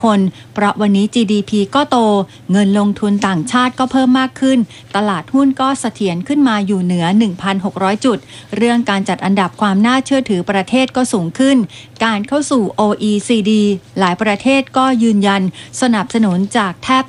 คนเพราะวันนี้ GDP ก็โตเงินลงทุนต่างชาติก็เพิ่มมากขึ้นตลาดหุ้นก็เสถียรขึ้นมาอยู่เหนือ 1,600 จุดเรื่องการจัดอันดับความน่าเชื่อถือประเทศก็สูงขึ้นการเข้าสู่ OECD หลายประเทศก็ยืนยันสนับสนุนจากแทบ